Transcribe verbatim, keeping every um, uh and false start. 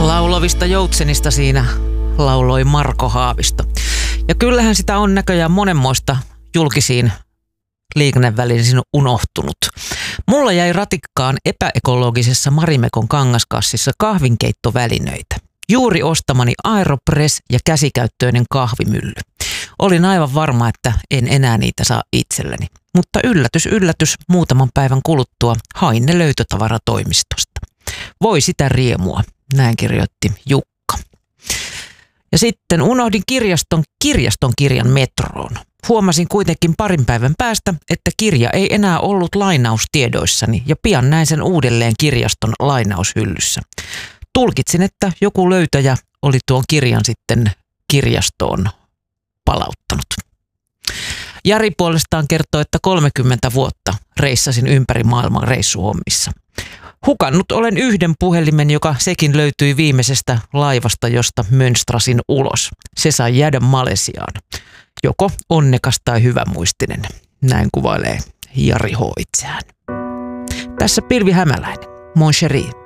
Laulovista joutsenista siinä lauloi Marko Haavisto. Ja kyllähän sitä on näköjään monenmoista julkisiin liikennevälineisiin unohtunut. Mulla jäi ratikkaan epäekologisessa Marimekon kangaskassissa kahvinkeittovälineitä. Juuri ostamani Aeropress ja käsikäyttöinen kahvimylly. Olin aivan varma, että en enää niitä saa itselleni. Mutta yllätys, yllätys, muutaman päivän kuluttua hain ne löytötavaratoimistosta. Voi sitä riemua, näin kirjoitti Jukka. Ja sitten unohdin kirjaston kirjaston kirjan metroon. Huomasin kuitenkin parin päivän päästä, että kirja ei enää ollut lainaustiedoissani ja pian näin sen uudelleen kirjaston lainaushyllyssä. Tulkitsin, että joku löytäjä oli tuon kirjan sitten kirjastoon palauttanut. Jari puolestaan kertoo, että kolmekymmentä vuotta reissasin ympäri maailman reissuhommissa. Hukannut olen yhden puhelimen, joka sekin löytyi viimeisestä laivasta, josta mönstrasin ulos. Se sai jäädä Malesiaan. Joko onnekas tai hyvämuistinen. Näin kuvailee Jari H. itseään. Tässä Pilvi Hämäläinen. Mon chéri.